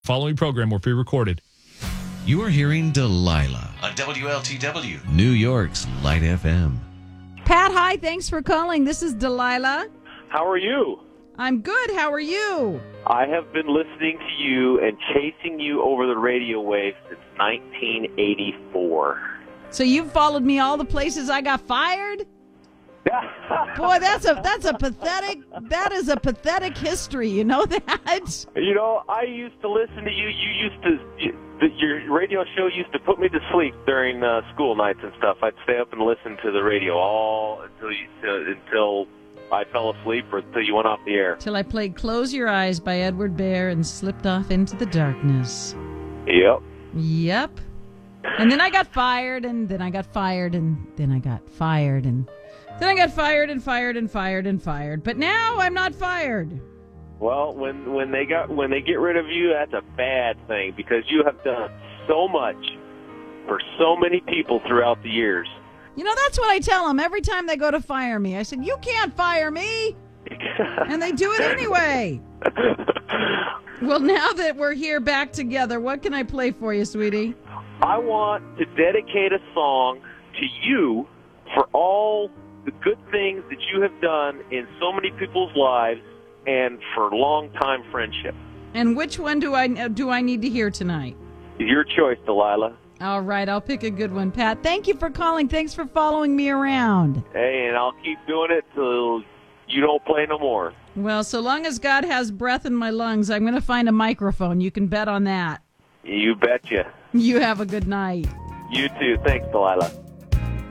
Following program will be recorded. You are hearing Delilah on WLTW, New York's Light FM. Pat, hi. Thanks for calling. This is Delilah. How are you? I'm good. How are you? I have been listening to you and chasing you over the radio waves since 1984. So you've followed me all the places I got fired? Boy, that is a pathetic history. You know that? You know, I used to listen to you. Your radio show used to put me to sleep during school nights and stuff. I'd stay up and listen to the radio all until I fell asleep or until you went off the air. Till I played Close Your Eyes by Edward Bear and slipped off into the darkness. Yep. And then I got fired, and then I got fired, and then I got fired, and then I got fired and fired and fired and fired. But now I'm not fired. Well, when they get rid of you, that's a bad thing because you have done so much for so many people throughout the years. You know, that's what I tell them every time they go to fire me. I said, you can't fire me. And they do it anyway. Well, now that we're here back together, what can I play for you, sweetie? I want to dedicate a song to you for all the good things that you have done in so many people's lives and for long-time friendship. And which one do I need to hear tonight? Your choice, Delilah. All right, I'll pick a good one, Pat. Thank you for calling. Thanks for following me around. Hey, and I'll keep doing it till you don't play no more. Well, so long as God has breath in my lungs, I'm going to find a microphone. You can bet on that. You betcha. You have a good night. You too. Thanks, Delilah.